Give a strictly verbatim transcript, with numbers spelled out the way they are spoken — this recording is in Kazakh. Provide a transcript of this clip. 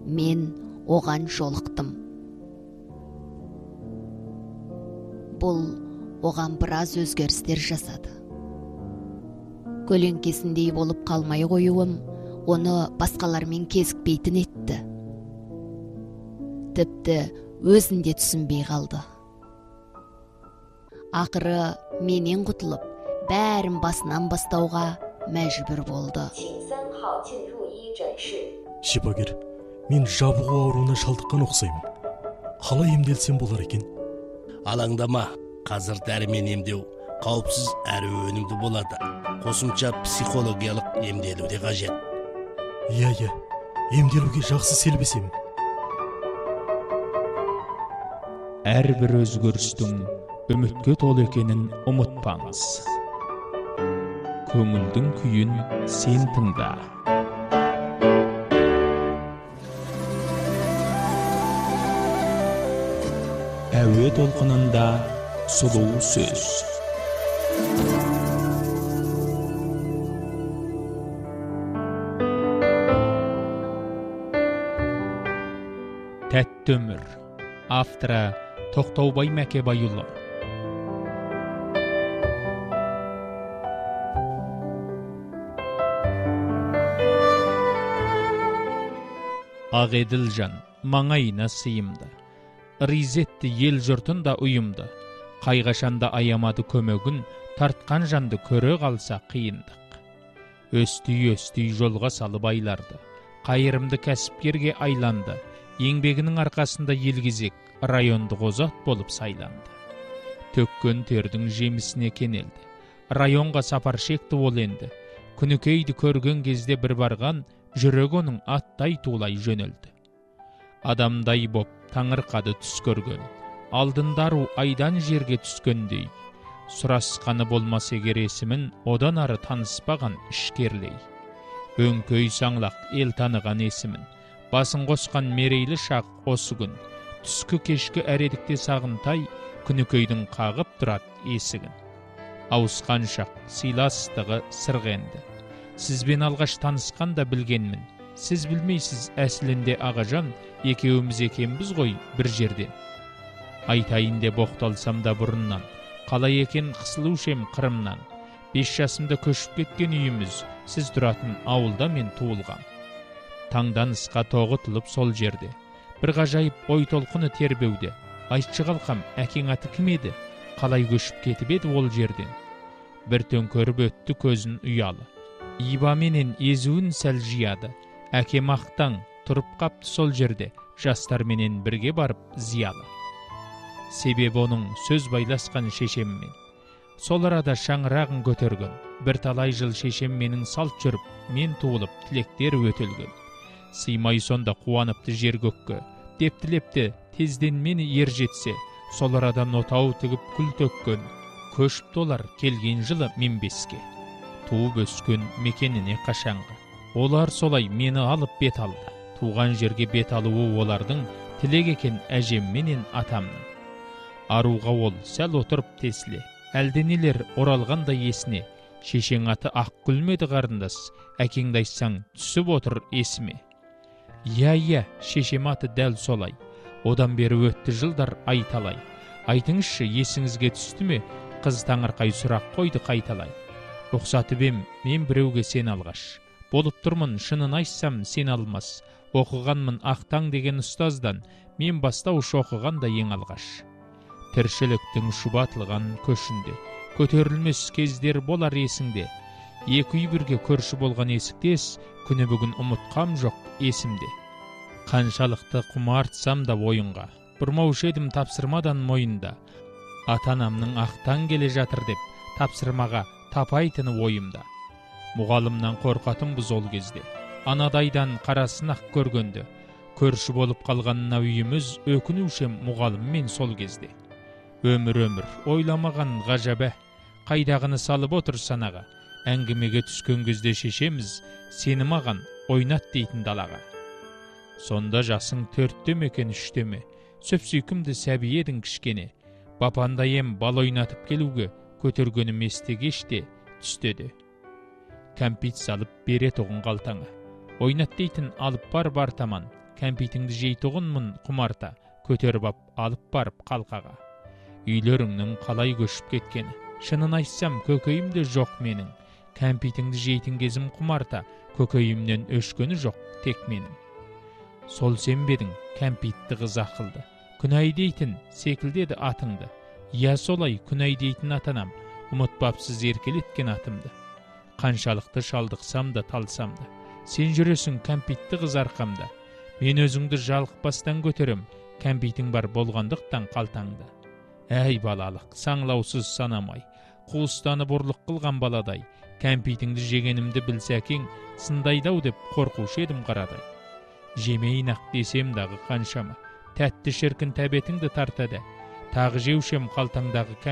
мен оған жолықтым. Бұл оған біраз өзгерістер жасады. Көлеңкесіндей болып қалмай қоюым оны басқалармен кезікпейтін етті. Тіпті өзінде түсінбей қалды. Ақыры менен құтылып, бәрін басынан бастауға мәжбүр болды. Шипагер, мен жабығу ауруына шалдыққан ұқсаймын. Қалай емделсем болар екен? Алаңдама, қазір дәрімен емдеу қауіпсіз әрі өнімді болады. Қосымша психологиялық емделу де қажет. Иә, иә, емделуге жақсы селбесемін. Әрбір өзгерістің үмітке толы екенін ұмытпаңыз. Көңілдің күйін сен тыңда. Әуе толқынында сұлу сөз. Тәтті өмір. Авторы Тоқтаубай Мәкебайұлы. Ағеділжан маңайына сыйымды. Ризетті ел жұртын да ұйымды. Қайғашанда аямады көмегін, тартқан жанды көрі қалса қиындық. Өсті-өсті жолға салып айларды. Қайырымды кәсіпкерге айланды. Еңбегінің арқасында елгезек, районды қозат болып сайланды. Төккен тердің жемісіне кенелді. Районға сапар шекті ол енді. Күнікейді көрген кезде бір барған, жүрек оның аттай тулай жөнелді. Адамдай боп таңырқады түс көрген, алдындару айдан жерге түскендей. Сұрасқаны болмас егер есімін, одан ары таныспаған ішкерлей. Өңкөй саңлақ ел таныған есімін, басын қосқан мерейлі шақ осы күн. Түскі кешкі әредікте сағынтай, күнікейдің қағып тұрат есігін. Ауысқан шақ сыйластығы сырғенді. Сізбен алғаш танысқанда білгенмін. Сіз білмейсіз әсілінде ағажан, екеуіміз екенбіз ғой бір жерден. Айтайын деп боқталсам да бұрыннан, қалай екен қысылушем қырымнан. Бес жасымда көшіп кеткен үйіміз, сіз тұратын ауылда мен туылғам. Таңданысқа тоғытылып сол жерде, бір ғажайып ой толқыны тербеуде. Айтшы қалқам, әкең аты кім еді? Қалай көшіп кетіп еді ол жерден? Бір төңкеріп өтті көзін ұялы. Ибаменен езуін сәл жияды. Әкем ақтаң тұрып қапты сол жерде, жастарменен бірге барып зиялы. Себебі оның сөз байласқан шешеммен. Сол арада шаңырағын көтерген, бір талай жыл шешем менің салт жүріп, мен туылып тілектер өтелген. Сыймай сонда қуаныпты жер көкке, деп тілепті тезден мені ер жетсе, сол арадан отау тігіп күл төккен, көшіп толар келген жылы мен беске. Туып өскен мекеніне қашанғы. Олар солай мені алып бет алды. Туған жерге бет алуы олардың тілек екен әжем менен атамның. Аруға ол сәл отырып тесіле, әлденелер оралғанда есіне. Шешең аты ақ күлмеді қарындас, әкеңді айтсаң түсіп отыр есіме. Иә, иә, шешем аты дәл солай. Одан бері өтті жылдар айталай. Айтыңызшы, есіңізге түсті ме? Қыз таңырқай сұрақ қойды қайталай. Рұқсаты бем, мен біреуге сен алғаш. Болып тұрмын, шынын айтсам сен алмас. Оқығанмын ақтаң деген ұстаздан, мен бастауыш оқығанда ең алғаш. Тіршіліктің шұбатылған көшінде, көтерілмес кездер болар есіңде. Екі үй бірге көрші болған есіктес, күні бүгін ұмытқам жоқ есімде. Қаншалықты құмартсам да ойынға, бұрмаушы едім тапсырмадан мойында. Ата-анамның ақтаң келе жатыр деп, тапсырмаға тапайтыны ойымда. Мұғалымнан қорқатын біз ол кезде, анадайдан қарасын ақ көргенді. Көрші болып қалғанына үйіміз, өкінушем мұғалыммен сол кезде. Өмір-өмір, ойламаған ғажабә, қайдағыны салып отыр санаға. Әңгімеге түскен кезде шешеміз, сені маған ойнат дейтін далаға. Сонда жасың төртте мекен үште ме, сөпсүйкімді сәби едің кішкене. Бапандайым бал ойнатып келуге, көтергенім есте кеште, түстеді. Кәмпит салып бере тұғын қалтаңа. Ойнат дейтін алып бар бар таман, кәмпитіңді жейтұғынмын құмарта көтеріп ап алып барып қалқаға. Үйлеріңнің қалай көшіп кеткені, шынын айтсам көкейім де жоқ менің. Кәмпитіңді жейтін кезім құмарта, көкейімнен өшкені жоқ тек менің. Сол сен бедің кәмпитті қыз ақылды, күнәй дейтін секілдеді атыңды. Я солай күнәй дейтін атанам, ұмытпапсыз еркелеткен атымды. Қаншалықты шалдықсам да талсам да, сен жүресің кәмпитті қыз арқамда. Мен өзіңді жалықпастан көтерем, кәмпитің бар болғандықтан қалтаңда. Әй балалық, саңлаусыз санамай, қуыстаны бұрлық қылған баладай, кәмпитіңді жегенімді білсәкең, сындайдау деп қорқушы едім қарадай. Жемейін ақ десем дағы қаншама, тәтті шіркін тәбетіңді тартады, тағы жеушем қалтаңдағы